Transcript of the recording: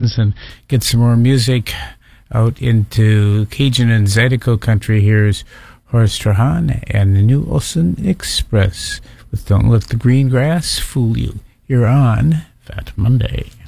friends and get some more music out into Cajun and Zydeco country. Here's Horace Trahan and the New Olsen Express with Don't Let the Green Grass Fool You here on Fat Monday.